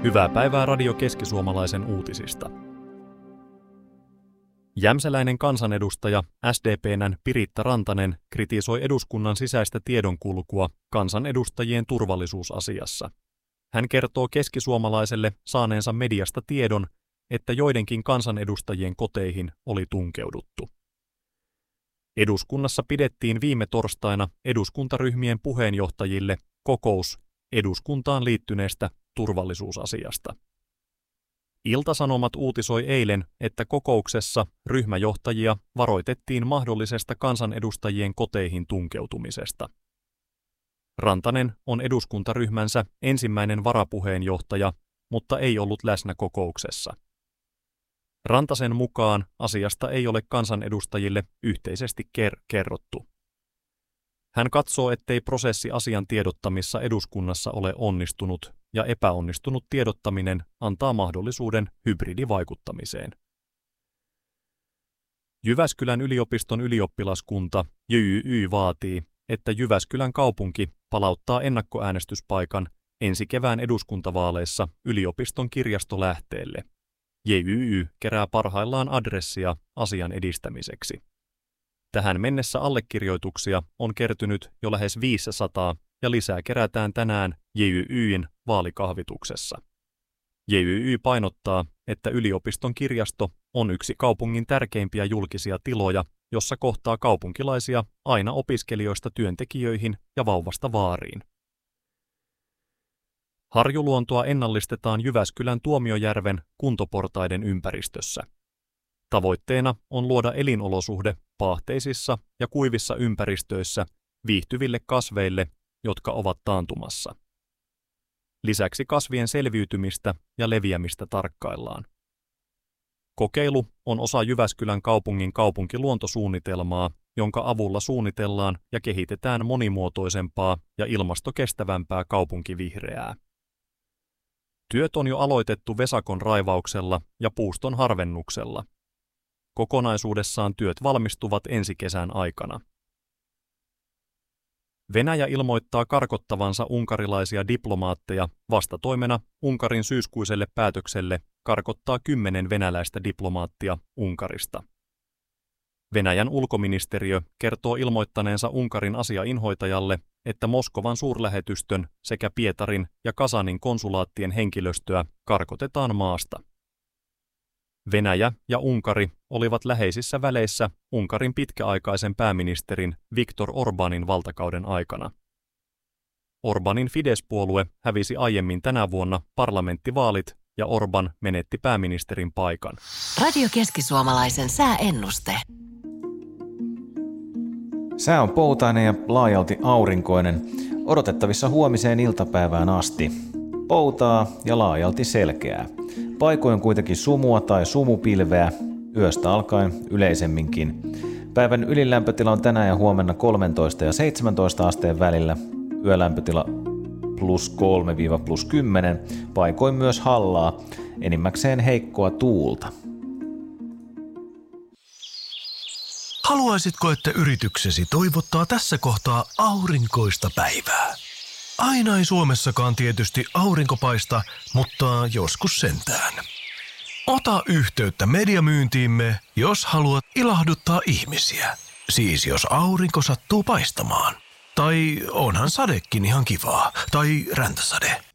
Hyvää päivää Radio Keski-Suomalaisen uutisista. Jämsäläinen kansanedustaja SDP:n Piritta Rantanen kritisoi eduskunnan sisäistä tiedonkulkua kansanedustajien turvallisuusasiassa. Hän kertoo keskisuomalaiselle saaneensa mediasta tiedon, että joidenkin kansanedustajien koteihin oli tunkeuduttu. Eduskunnassa pidettiin viime torstaina eduskuntaryhmien puheenjohtajille kokous eduskuntaan liittyneestä turvallisuusasiasta. Ilta-Sanomat uutisoi eilen, että kokouksessa ryhmäjohtajia varoitettiin mahdollisesta kansanedustajien koteihin tunkeutumisesta. Rantanen on eduskuntaryhmänsä ensimmäinen varapuheenjohtaja, mutta ei ollut läsnä kokouksessa. Rantasen mukaan asiasta ei ole kansanedustajille yhteisesti kerrottu. Hän katsoo, ettei prosessi asian tiedottamissa eduskunnassa ole onnistunut ja epäonnistunut tiedottaminen antaa mahdollisuuden hybridivaikuttamiseen. Jyväskylän yliopiston ylioppilaskunta JYY vaatii, että Jyväskylän kaupunki palauttaa ennakkoäänestyspaikan ensi kevään eduskuntavaaleissa yliopiston kirjastolähteelle. JYY kerää parhaillaan adressia asian edistämiseksi. Tähän mennessä allekirjoituksia on kertynyt jo lähes 500 ja lisää kerätään tänään JYY:n vaalikahvituksessa. JYY painottaa, että yliopiston kirjasto on yksi kaupungin tärkeimpiä julkisia tiloja, jossa kohtaa kaupunkilaisia aina opiskelijoista työntekijöihin ja vauvasta vaariin. Harjuluontoa ennallistetaan Jyväskylän Tuomiojärven kuntoportaiden ympäristössä. Tavoitteena on luoda elinolosuhde paahteisissa ja kuivissa ympäristöissä viihtyville kasveille, jotka ovat taantumassa. Lisäksi kasvien selviytymistä ja leviämistä tarkkaillaan. Kokeilu on osa Jyväskylän kaupungin kaupunkiluontosuunnitelmaa, jonka avulla suunnitellaan ja kehitetään monimuotoisempaa ja ilmastokestävämpää kaupunkivihreää. Työt on jo aloitettu vesakon raivauksella ja puuston harvennuksella. Kokonaisuudessaan työt valmistuvat ensi kesän aikana. Venäjä ilmoittaa karkottavansa unkarilaisia diplomaatteja vastatoimena Unkarin syyskuiselle päätökselle karkottaa 10 venäläistä diplomaattia Unkarista. Venäjän ulkoministeriö kertoo ilmoittaneensa Unkarin asiainhoitajalle, että Moskovan suurlähetystön sekä Pietarin ja Kasanin konsulaattien henkilöstöä karkotetaan maasta. Venäjä ja Unkari olivat läheisissä väleissä Unkarin pitkäaikaisen pääministerin Viktor Orbánin valtakauden aikana. Orbánin Fidesz-puolue hävisi aiemmin tänä vuonna parlamenttivaalit ja Orbán menetti pääministerin paikan. Radio Keski-Suomalaisen sääennuste. Sää on poutainen ja laajalti aurinkoinen, odotettavissa huomiseen iltapäivään asti. Poutaa ja laajalti selkeää. Paikoin kuitenkin sumua tai sumupilveä, yöstä alkaen yleisemminkin. Päivän ylilämpötila on tänään ja huomenna 13 ja 17 asteen välillä. Yölämpötila +3–+10, paikoin myös hallaa, enimmäkseen heikkoa tuulta. Haluaisitko, että yrityksesi toivottaa tässä kohtaa aurinkoista päivää? Aina ei Suomessakaan tietysti aurinko paista, mutta joskus sentään. Ota yhteyttä mediamyyntiimme, jos haluat ilahduttaa ihmisiä. Siis jos aurinko sattuu paistamaan. Tai onhan sadekin ihan kivaa. Tai räntäsade.